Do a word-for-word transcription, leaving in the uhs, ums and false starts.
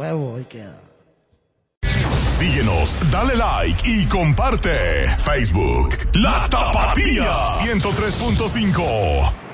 huevo, hoy queda. Síguenos, dale like y comparte. Facebook, La Tapatía ciento tres punto cinco.